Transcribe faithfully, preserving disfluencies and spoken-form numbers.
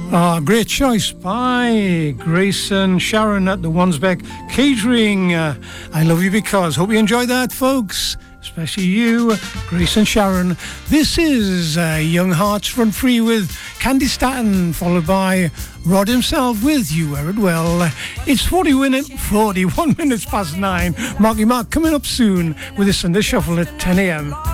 Ah, great choice by Grace and Sharon at the Wansbeck Catering. Uh, I love you because. Hope you enjoyed that, folks. Especially you, Grace and Sharon. This is uh, Young Hearts Run Free with Candy Staton, followed by Rod himself with You Wear It Well. It's forty minute, forty-one minutes past nine. Marky Mark coming up soon with the Sunday Shuffle at ten a.m.